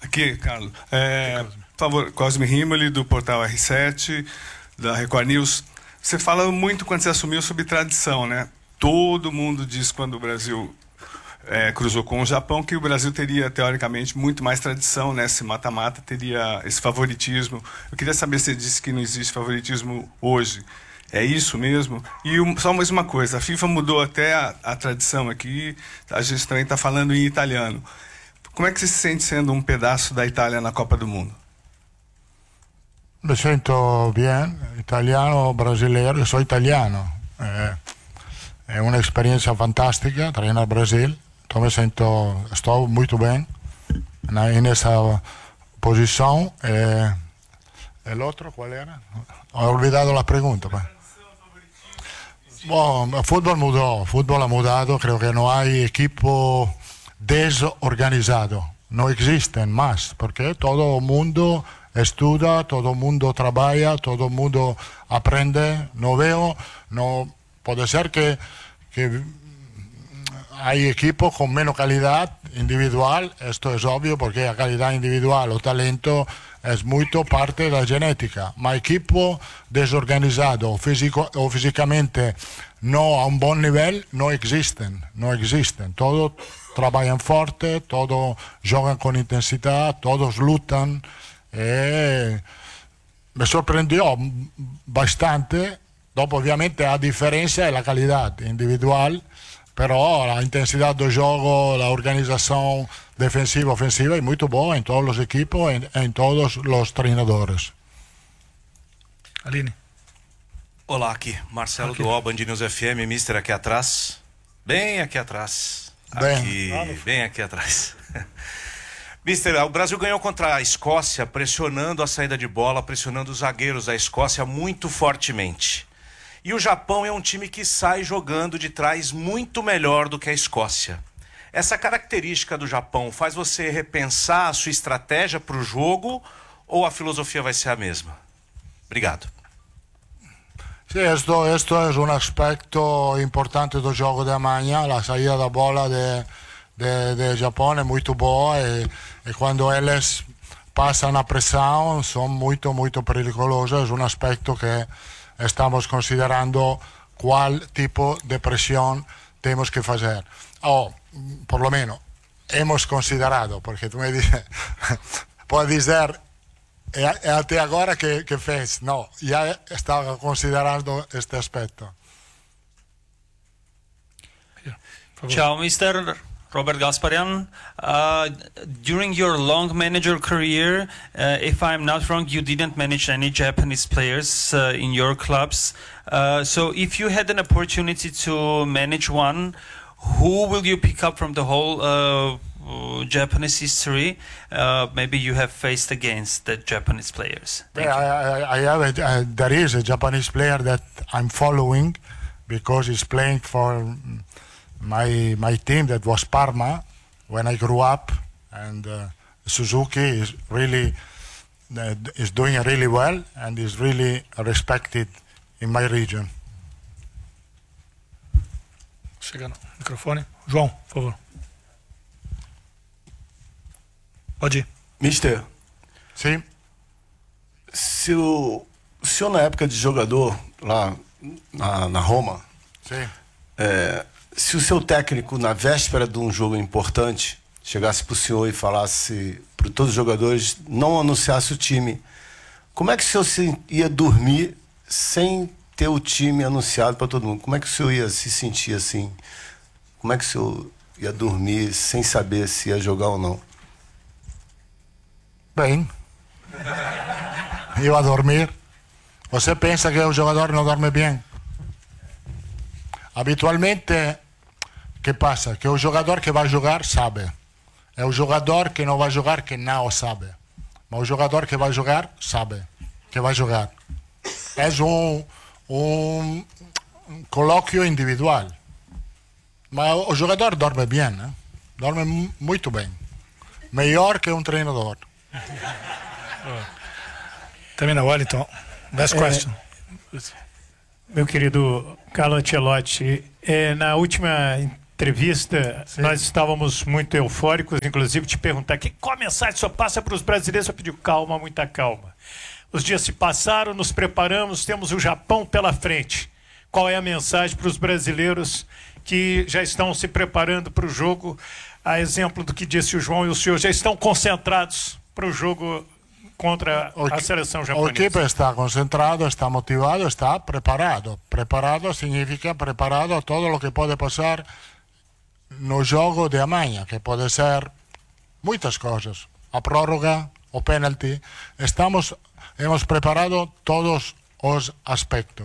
Aqui, Carlos. Por favor, Cosme Rimoli, do portal R7, da Record News. Você fala muito quando você assumiu sobre tradição, né? Todo mundo diz quando o Brasil cruzou com o Japão que o Brasil teria, teoricamente, muito mais tradição nesse mata-mata, teria esse favoritismo. Eu queria saber se você disse que não existe favoritismo hoje. É isso mesmo? E só mais uma coisa, a FIFA mudou até a tradição aqui, a gente também está falando em italiano. Como é que você se sente sendo um pedaço da Itália na Copa do Mundo? Me sento bien, italiano, brasileiro, eu sou italiano. É uma experiência fantástica treinar Brasil. Então estou muito bem nessa posição. O outro, qual era? Ho olvidado a pergunta. Bom, o futebol ha mudado, creio que não há equipo desorganizado, não existem mais, porque todo mundo estuda, todo mundo trabalha, todo mundo aprende, não pode ser que há equipos com menos qualidade individual, isto é óbvio, porque a qualidade individual, o talento é muito parte da genética, mas equipo desorganizado ou fisicamente não a bom nível não existem. Todos trabalham forte, todos jogam com intensidade, todos lutam. Me surpreendeu bastante. Dopo, ovviamente, a diferença é a qualidade individual, però a intensidade do jogo, a organização defensiva, ofensiva é muito boa em todos os equipos, em todos os treinadores. Aline. Olá, aqui, Marcelo do O, Band News FM, Mister aqui atrás. Bem aqui atrás. Bem aqui atrás. Mister, o Brasil ganhou contra a Escócia, pressionando a saída de bola, pressionando os zagueiros da Escócia muito fortemente. E o Japão é um time que sai jogando de trás muito melhor do que a Escócia. Essa característica do Japão faz você repensar a sua estratégia para o jogo ou a filosofia vai ser a mesma? Obrigado. Sí, esto es un aspecto importante do jogo de amanhã. A saída da bola de Japão é muito boa e quando eles passam a pressão são muito perigosos. É um aspecto que estamos considerando qual tipo de pressão temos que fazer. Por lo menos, hemos considerado, porque tu me dices, puedes dizer, até agora que fez? No, ya estaba considerando este aspecto. Ciao, Mr. Robert Gasparian. During your long manager career, if I'm not wrong, you didn't manage any Japanese players in your clubs. So if you had an opportunity to manage one, who will you pick up from the whole Japanese history? Maybe you have faced against the Japanese players. There is a Japanese player that I'm following because he's playing for my team that was Parma when I grew up, and Suzuki is doing really well and is really respected in my region. Chega no microfone. João, por favor. Pode ir. Mister, sim. Se o senhor, na época de jogador lá na Roma, sim. Se o seu técnico, na véspera de um jogo importante, chegasse para o senhor e falasse para todos os jogadores, não anunciasse o time, como é que o senhor ia dormir sem ter o time anunciado para todo mundo? Como é que o senhor ia se sentir assim? Como é que o senhor ia dormir sem saber se ia jogar ou não? Bem, eu a dormir. Você pensa que o jogador não dorme bem? Habitualmente, que passa? Que o jogador que vai jogar sabe. É o jogador que não vai jogar que não sabe. Mas o jogador que vai jogar sabe que vai jogar. É um colóquio individual. Mas o jogador dorme bem, né? Dorme muito bem. Melhor que um treinador. Termina, Wellington. Last question. Meu querido Carlo Ancelotti, na última entrevista, nós estávamos muito eufóricos, inclusive te perguntar qual a mensagem só passa para os brasileiros. Eu pedi calma, muita calma. Os dias se passaram, nos preparamos, temos o Japão pela frente. Qual é a mensagem para os brasileiros que já estão se preparando para o jogo? A exemplo do que disse o João e o senhor, já estão concentrados para o jogo contra a seleção japonesa. O equipo está concentrado, está motivado, está preparado. Preparado significa preparado a todo o que pode passar no jogo de amanhã, que pode ser muitas coisas. A prórroga, o penalti. Hemos preparado todos os aspectos.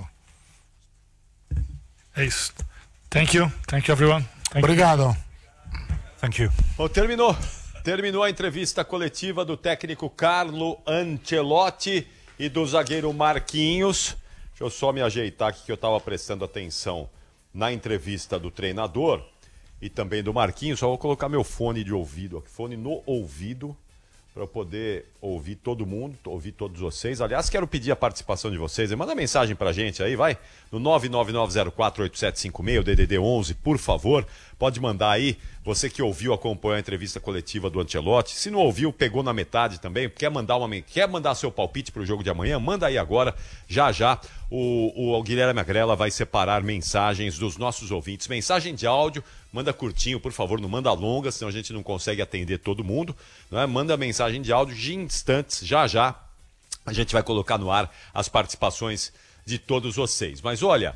É isso. Thank you everyone. Obrigado. Thank you. Bom, terminou a entrevista coletiva do técnico Carlo Ancelotti e do zagueiro Marquinhos. Deixa eu só me ajeitar aqui que eu estava prestando atenção na entrevista do treinador e também do Marquinhos. Só vou colocar meu fone de ouvido, fone no ouvido, para eu poder ouvir todo mundo, ouvir todos vocês. Aliás, quero pedir a participação de vocês. Manda mensagem pra gente aí, vai. No 999048756, o DDD 11, por favor. Pode mandar aí. Você que ouviu, acompanhou a entrevista coletiva do Ancelotti. Se não ouviu, pegou na metade também. Quer mandar seu palpite pro jogo de amanhã? Manda aí agora. Já já o Guilherme Agrela vai separar mensagens dos nossos ouvintes. Mensagem de áudio. Manda curtinho, por favor, não manda longa, senão a gente não consegue atender todo mundo. Não é? Manda mensagem de áudio de instantes, já já. A gente vai colocar no ar as participações de todos vocês. Mas olha,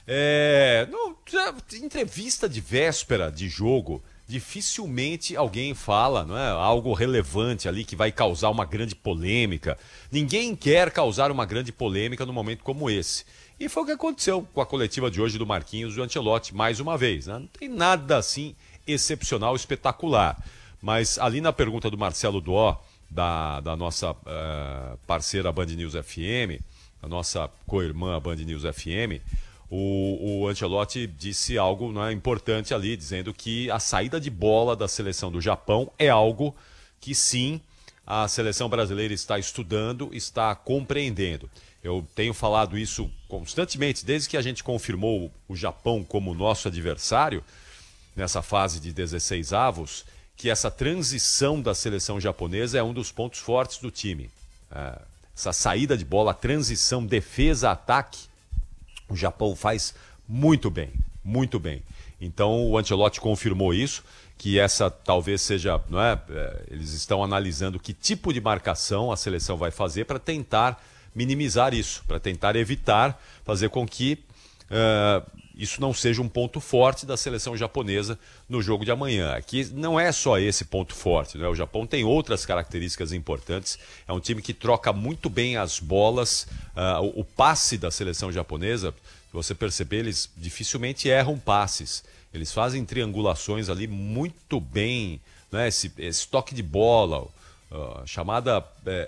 entrevista de véspera de jogo, dificilmente alguém fala, não é? Algo relevante ali que vai causar uma grande polêmica. Ninguém quer causar uma grande polêmica num momento como esse. E foi o que aconteceu com a coletiva de hoje do Marquinhos e do Ancelotti, mais uma vez. Né? Não tem nada assim excepcional, espetacular. Mas ali na pergunta do Marcelo Duó, da nossa parceira Band News FM, a nossa co-irmã Band News FM, o Ancelotti disse algo, né, importante ali, dizendo que a saída de bola da seleção do Japão é algo que sim, a seleção brasileira está estudando, está compreendendo. Eu tenho falado isso constantemente, desde que a gente confirmou o Japão como nosso adversário, nessa fase de 16 avos, que essa transição da seleção japonesa é um dos pontos fortes do time. Essa saída de bola, a transição defesa-ataque, o Japão faz muito bem, muito bem. Então o Ancelotti confirmou isso, que essa talvez seja, não é? Eles estão analisando que tipo de marcação a seleção vai fazer para tentar minimizar isso, para tentar evitar, fazer com que isso não seja um ponto forte da seleção japonesa no jogo de amanhã. Aqui não é só esse ponto forte, né? O Japão tem outras características importantes, é um time que troca muito bem as bolas, o passe da seleção japonesa, se você perceber, eles dificilmente erram passes, eles fazem triangulações ali muito bem, né? Esse toque de bola, chamada...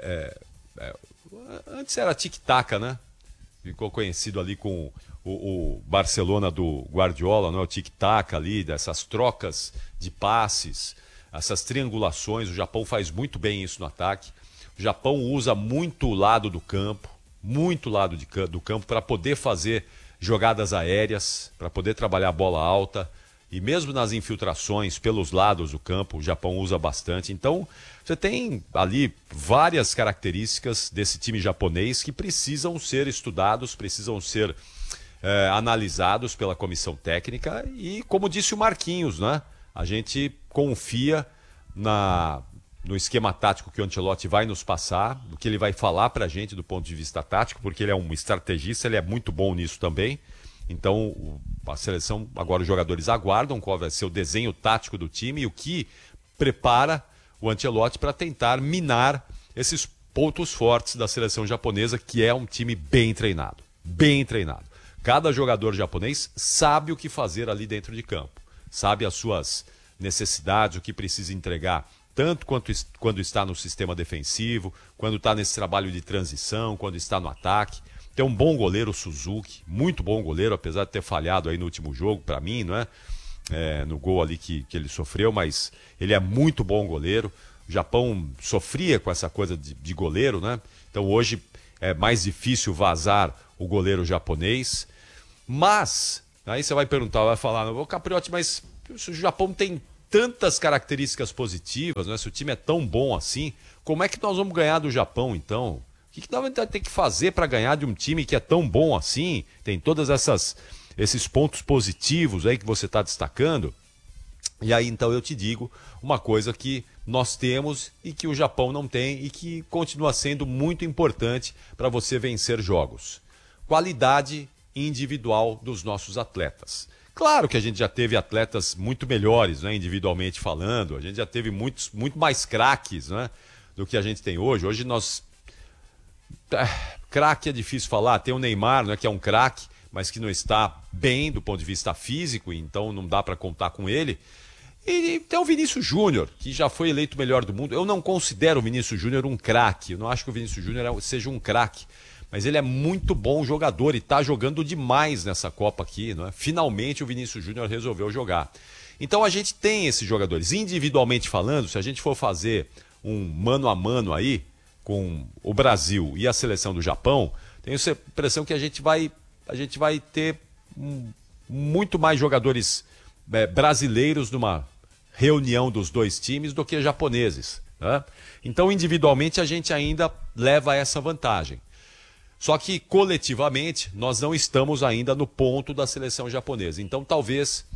antes era tic-tac, né? Ficou conhecido ali com o Barcelona do Guardiola, não é? O tic-tac ali, dessas trocas de passes, essas triangulações. O Japão faz muito bem isso no ataque. O Japão usa muito o lado do campo, do campo para poder fazer jogadas aéreas, para poder trabalhar a bola alta. E mesmo nas infiltrações pelos lados do campo, o Japão usa bastante. Então, você tem ali várias características desse time japonês que precisam ser estudados, precisam ser analisados pela comissão técnica. E, como disse o Marquinhos, né? A gente confia no esquema tático que o Ancelotti vai nos passar, do que ele vai falar para a gente do ponto de vista tático, porque ele é um estrategista, ele é muito bom nisso também. Então, a seleção, agora os jogadores aguardam qual vai ser o desenho tático do time e o que prepara o Ancelotti para tentar minar esses pontos fortes da seleção japonesa, que é um time bem treinado. Bem treinado. Cada jogador japonês sabe o que fazer ali dentro de campo. Sabe as suas necessidades, o que precisa entregar, tanto quando está no sistema defensivo, quando está nesse trabalho de transição, quando está no ataque. Tem um bom goleiro, o Suzuki, muito bom goleiro, apesar de ter falhado aí no último jogo, para mim, não é? No gol ali que ele sofreu, mas ele é muito bom goleiro. O Japão sofria com essa coisa de goleiro, né? Então hoje é mais difícil vazar o goleiro japonês. Mas, aí você vai perguntar, vai falar, ô Capriotti, mas se o Japão tem tantas características positivas, né? Se o time é tão bom assim, como é que nós vamos ganhar do Japão, então? O que nós vamos ter que fazer para ganhar de um time que é tão bom assim? Tem todas esses pontos positivos aí que você está destacando. E aí, então, eu te digo uma coisa que nós temos e que o Japão não tem e que continua sendo muito importante para você vencer jogos. Qualidade individual dos nossos atletas. Claro que a gente já teve atletas muito melhores, né, individualmente falando. A gente já teve muito mais craques, né, do que a gente tem hoje. Hoje nós... Craque é difícil falar. Tem o Neymar, né, que é um craque, mas que não está bem do ponto de vista físico, então não dá para contar com ele. E tem o Vinícius Júnior, que já foi eleito o melhor do mundo. Eu não considero o Vinícius Júnior um craque. Eu não acho que o Vinícius Júnior seja um craque. Mas ele é muito bom jogador e está jogando demais nessa Copa aqui. Não é? Finalmente o Vinícius Júnior resolveu jogar. Então a gente tem esses jogadores. Individualmente falando, se a gente for fazer um mano a mano aí com o Brasil e a seleção do Japão, tenho a impressão que a gente vai ter muito mais jogadores brasileiros numa reunião dos dois times do que japoneses. Né? Então, individualmente, a gente ainda leva essa vantagem. Só que, coletivamente, nós não estamos ainda no ponto da seleção japonesa. Então, talvez,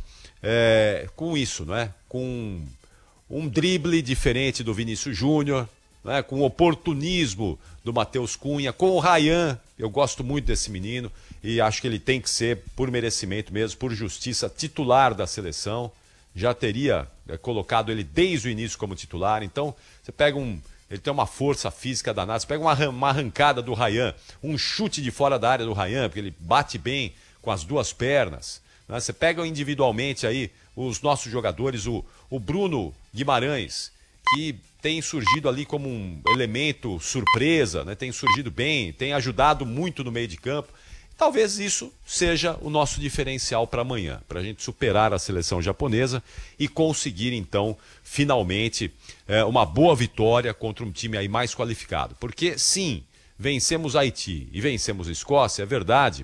com isso, né? Com um drible diferente do Vinícius Júnior, né? Com o oportunismo do Matheus Cunha, com o Ryan, eu gosto muito desse menino e acho que ele tem que ser, por merecimento mesmo, por justiça, titular da seleção. Já teria colocado ele desde o início como titular. Então, você pega ele tem uma força física danada. Você pega uma arrancada do Ryan, um chute de fora da área do Ryan, porque ele bate bem com as duas pernas. Né? Você pega individualmente aí os nossos jogadores, o Bruno Guimarães, que tem surgido ali como um elemento surpresa, né? Tem surgido bem, tem ajudado muito no meio de campo. Talvez isso seja o nosso diferencial para amanhã, para a gente superar a seleção japonesa e conseguir, então, finalmente, uma boa vitória contra um time aí mais qualificado. Porque, sim, vencemos Haiti e vencemos Escócia, é verdade,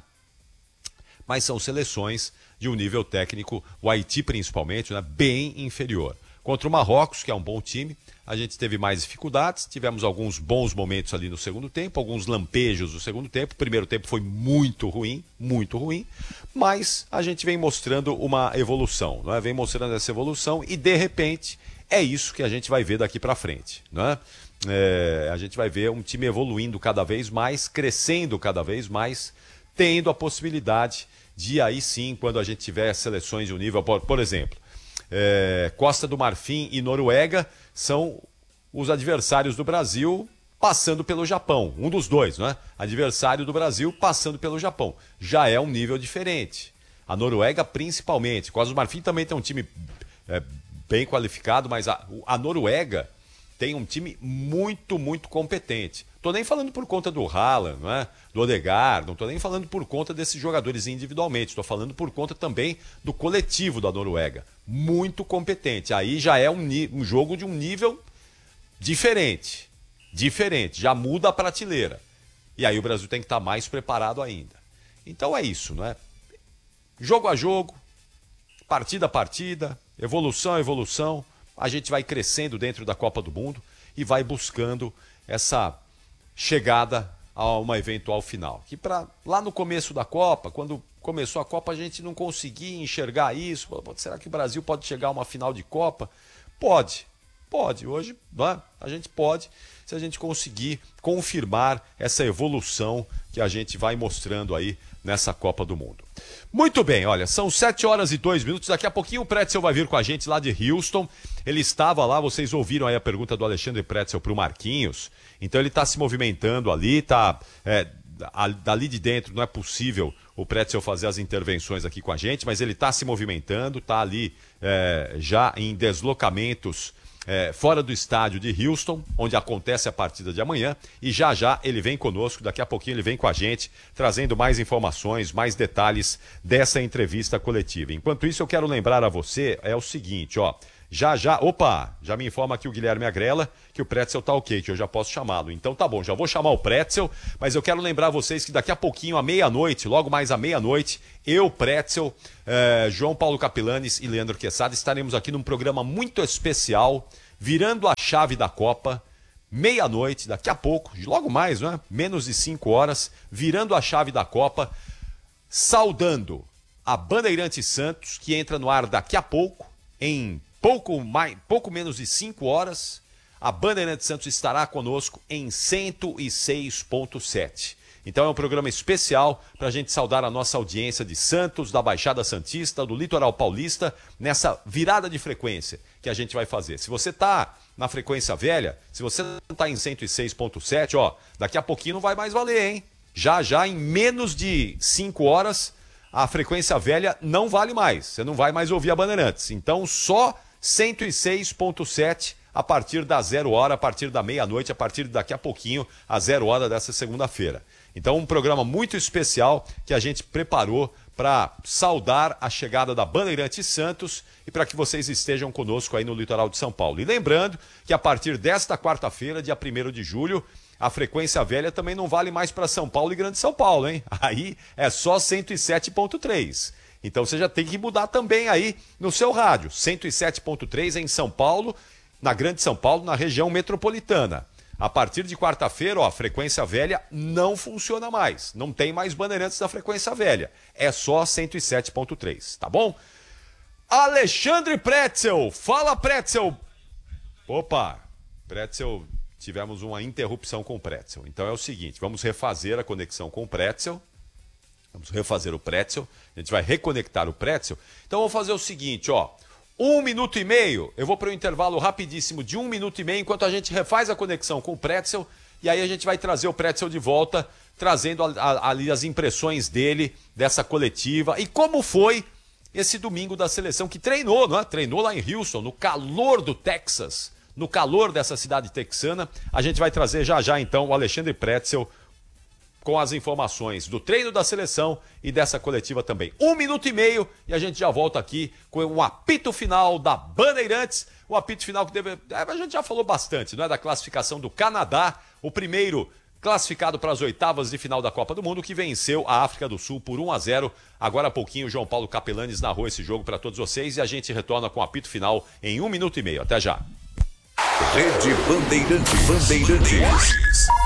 mas são seleções de um nível técnico, o Haiti principalmente, né, bem inferior. Contra o Marrocos, que é um bom time, a gente teve mais dificuldades, tivemos alguns bons momentos ali no segundo tempo, alguns lampejos no segundo tempo. O primeiro tempo foi muito ruim, mas a gente vem mostrando uma evolução, não é? Vem mostrando essa evolução e, de repente, é isso que a gente vai ver daqui para frente, não é? A gente vai ver um time evoluindo cada vez mais, crescendo cada vez mais, tendo a possibilidade de aí sim, quando a gente tiver seleções de um nível, por exemplo, Costa do Marfim e Noruega são os adversários do Brasil passando pelo Japão. Um dos dois, não é? Adversário do Brasil passando pelo Japão. Já é um nível diferente. A Noruega, principalmente. Costa do Marfim também tem um time bem qualificado, mas a Noruega tem um time muito, muito competente. Estou nem falando por conta do Haaland, não é? Do Odegaard, não estou nem falando por conta desses jogadores individualmente, estou falando por conta também do coletivo da Noruega. Muito competente. Aí já é um jogo de um nível diferente. Já muda a prateleira. E aí o Brasil tem que estar mais preparado ainda. Então é isso, não é? Jogo a jogo, partida a partida, evolução a evolução, a gente vai crescendo dentro da Copa do Mundo e vai buscando essa chegada a uma eventual final. Que lá no começo da Copa, quando começou a Copa, a gente não conseguia enxergar isso. Será que o Brasil pode chegar a uma final de Copa? Pode. Hoje, não é? A gente pode, se a gente conseguir confirmar essa evolução que a gente vai mostrando aí nessa Copa do Mundo. Muito bem, olha, são 7h02. Daqui a pouquinho o Pretzel vai vir com a gente lá de Houston. Ele estava lá, vocês ouviram aí a pergunta do Alexandre Pretzel para o Marquinhos. Então ele está se movimentando ali, dali de dentro não é possível o Pretzel fazer as intervenções aqui com a gente, mas ele está se movimentando, está ali já em deslocamentos fora do estádio de Houston, onde acontece a partida de amanhã, e já ele vem conosco, daqui a pouquinho ele vem com a gente, trazendo mais informações, mais detalhes dessa entrevista coletiva. Enquanto isso, eu quero lembrar a você, o seguinte, Já já, opa, já me informa aqui o Guilherme Agrela que o Pretzel tá ok, que eu já posso chamá-lo. Então tá bom, já vou chamar o Pretzel, mas eu quero lembrar vocês que daqui a pouquinho, à meia-noite, logo mais à meia-noite, eu, Pretzel, João Paulo Capilanes e Leandro Quesada estaremos aqui num programa muito especial, virando a chave da Copa, meia-noite, daqui a pouco, logo mais, não é? Menos de 5 horas, virando a chave da Copa, saudando a Bandeirantes Santos, que entra no ar daqui a pouco, em pouco menos de 5 horas, a Bandeirantes Santos estará conosco em 106.7. Então é um programa especial para a gente saudar a nossa audiência de Santos, da Baixada Santista, do Litoral Paulista, nessa virada de frequência que a gente vai fazer. Se você está na frequência velha, se você não está em 106.7, ó, daqui a pouquinho não vai mais valer, hein? Já, em menos de 5 horas, a frequência velha não vale mais. Você não vai mais ouvir a Bandeirantes. Então só 106.7 a partir da 0 hora, a partir da meia-noite, a partir de daqui a pouquinho, a 0 hora dessa segunda-feira. Então um programa muito especial que a gente preparou para saudar a chegada da Bandeirantes Santos e para que vocês estejam conosco aí no litoral de São Paulo. E lembrando que a partir desta quarta-feira, dia 1º de julho, a frequência velha também não vale mais para São Paulo e Grande São Paulo, hein? Aí é só 107.3. Então você já tem que mudar também aí no seu rádio. 107.3 em São Paulo, na Grande São Paulo, na região metropolitana. A partir de quarta-feira, ó, a frequência velha não funciona mais. Não tem mais Bandeirantes da frequência velha. É só 107.3, tá bom? Alexandre Pretzel. Fala, Pretzel. Opa, Pretzel, tivemos uma interrupção com o Pretzel. Então é o seguinte, vamos refazer a conexão com o Pretzel. Vamos refazer o Pretzel. A gente vai reconectar o Pretzel. Então vamos fazer o seguinte, ó. 1 minuto e meio. Eu vou para o intervalo rapidíssimo de 1 minuto e meio, enquanto a gente refaz a conexão com o Pretzel. E aí a gente vai trazer o Pretzel de volta, trazendo ali as impressões dele, dessa coletiva. E como foi esse domingo da seleção que treinou, não é? Treinou lá em Houston, no calor do Texas, no calor dessa cidade texana. A gente vai trazer já então o Alexandre Pretzel com as informações do treino da seleção e dessa coletiva também. 1 minuto e meio e a gente já volta aqui com o apito final da Bandeirantes. O apito final que a gente já falou bastante, não é? Da classificação do Canadá, o primeiro classificado para as oitavas de final da Copa do Mundo, que venceu a África do Sul por 1-0. Agora há pouquinho o João Paulo Capelanes narrou esse jogo para todos vocês e a gente retorna com o apito final em 1 minuto e meio. Até já. Rede Bandeirantes.